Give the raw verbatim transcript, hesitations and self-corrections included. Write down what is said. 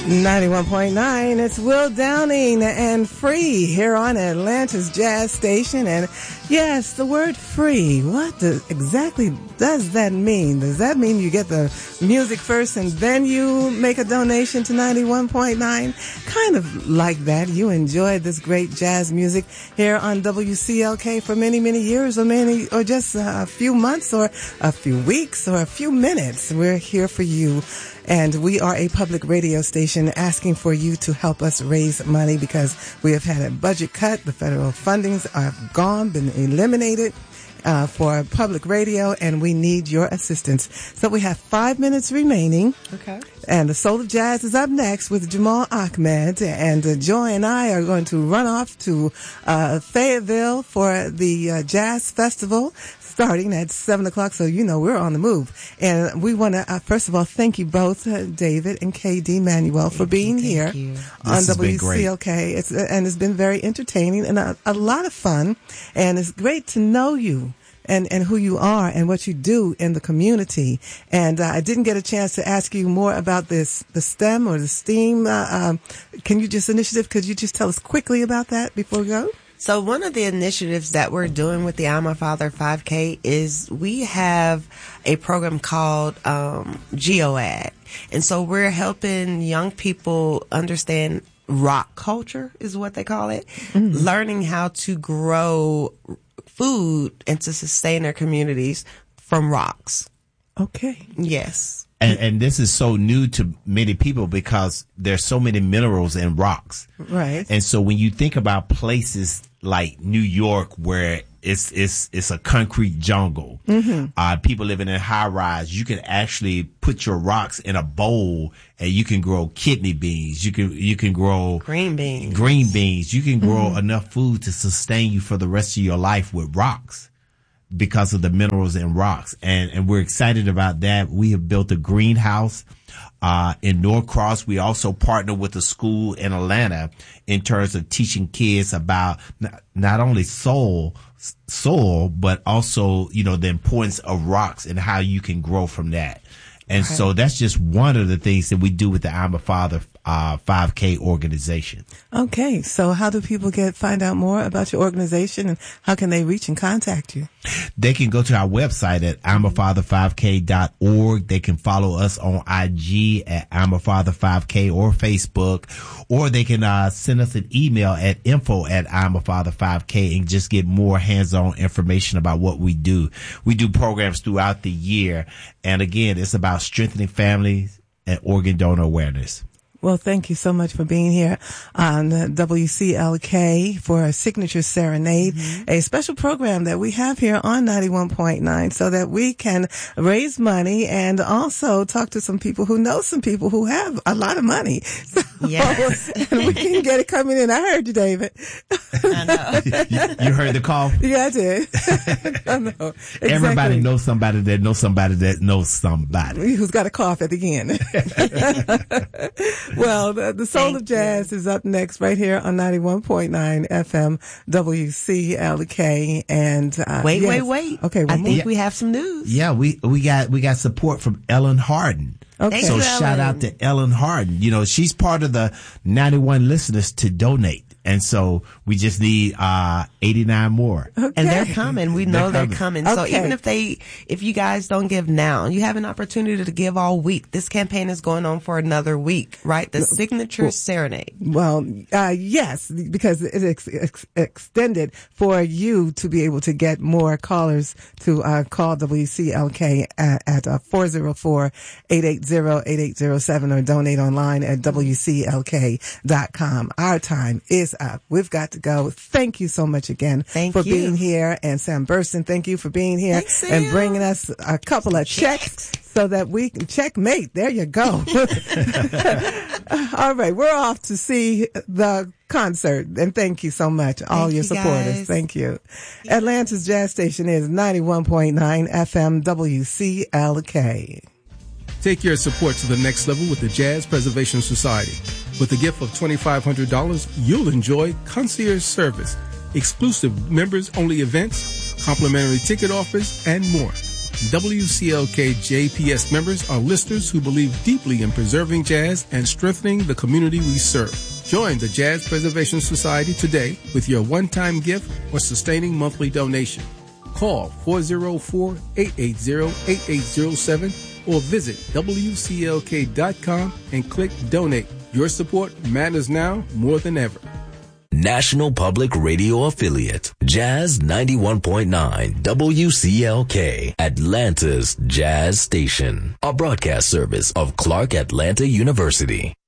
ninety-one point nine, it's Will Downing and Free here on Atlanta's Jazz Station. And yes, the word free, what does, exactly does that mean? Does that mean you get the music first and then you make a donation to ninety-one point nine? Kind of like that. You enjoyed this great jazz music here on W C L K for many, many years or many, or just a few months or a few weeks or a few minutes. We're here for you. And we are a public radio station asking for you to help us raise money because we have had a budget cut. The federal fundings are gone, been eliminated uh, for public radio, and we need your assistance. So we have five minutes remaining. Okay. And the Soul of Jazz is up next with Jamal Ahmed. And uh, Joy and I are going to run off to uh, Fayetteville for the uh, Jazz Festival, starting at seven o'clock, so you know we're on the move. And we want to, uh, first of all, thank you both, uh, David and K D Manuel, for being you, here you. on W C L K. It's, uh, and it's been very entertaining and a, a lot of fun. And it's great to know you and, and who you are and what you do in the community. And uh, I didn't get a chance to ask you more about this, the STEM or the STEAM. Uh, um, can you just, initiative, could you just tell us quickly about that before we go? So one of the initiatives that we're doing with the I'm a Father five K is we have a program called um, GeoAd. And so we're helping young people understand rock culture is what they call it, mm-hmm. learning how to grow food and to sustain their communities from rocks. Okay. Yes. And, and this is so new to many people because there's so many minerals in rocks. Right. And so when you think about places like New York where it's it's it's a concrete jungle, mm-hmm. uh, people living in high rise, you can actually put your rocks in a bowl and you can grow kidney beans. You can you can grow green beans. Green beans. You can grow mm-hmm. enough food to sustain you for the rest of your life with rocks, because of the minerals in rocks. And, and we're excited about that. We have built a greenhouse, uh, in Norcross. We also partner with a school in Atlanta in terms of teaching kids about not, not only soil, soil, but also, you know, the importance of rocks and how you can grow from that. And okay. so that's just one of the things that we do with the I'm a Father uh, five K organization. Okay, so how do people get find out more about your organization and how can they reach and contact you? They can go to our website at I'm a father five k dot org. They can follow us on I G at I'm a father five k or Facebook, or they can uh, send us an email at info at I'm a father five k and just get more hands-on information about what we do. We do programs throughout the year, and again, it's about strengthening families and organ donor awareness. Well, thank you so much for being here on W C L K for a Signature Serenade, mm-hmm. a special program that we have here on ninety-one point nine so that we can raise money and also talk to some people who know some people who have a lot of money. So, yes. and we can get it coming in. I heard you, David. I know. you, you heard the call? Yeah, I did. I know. Exactly. Everybody knows somebody that knows somebody that knows somebody. Who's got a cough at the end. Well, the, the Soul Thank of Jazz you. is up next right here on ninety-one point nine F M W C L K. And uh, wait, yes. wait, wait. Okay, I more. think we have some news. Yeah, we we got we got support from Ellen Harden. Okay. So you, shout Ellen. out to Ellen Harden. You know, she's part of the ninety-one listeners to donate. And so we just need uh eighty-nine more. Okay. And they're coming. We know they're they're coming. coming. Okay. So even if they, if you guys don't give now, you have an opportunity to give all week. This campaign is going on for another week, right? The Signature well, Serenade. Well, uh, yes, because it's ex- ex- extended for you to be able to get more callers to uh call W C L K at, at uh, four oh four, eight eight zero, eight eight zero seven or donate online at W C L K dot com. Our time is up. We've got to go. Thank you so much again thank for you. being here. And Sam Burston, thank you for being here Thanks, and bringing us a couple of checks, checks so that we can checkmate. There you go. All right. We're off to see the concert. And thank you so much, all thank your you supporters. guys. Thank you. Yeah. Atlanta's Jazz Station is ninety-one point nine F M W C L K. Take your support to the next level with the Jazz Preservation Society. With a gift of twenty-five hundred dollars, you'll enjoy concierge service, exclusive members-only events, complimentary ticket offers, and more. W C L K J P S members are listeners who believe deeply in preserving jazz and strengthening the community we serve. Join the Jazz Preservation Society today with your one-time gift or sustaining monthly donation. Call four oh four, eight eight zero, eight eight zero seven or visit W C L K dot com and click Donate. Your support matters now more than ever. National Public Radio affiliate, Jazz ninety-one point nine W C L K, Atlanta's Jazz Station, a broadcast service of Clark Atlanta University.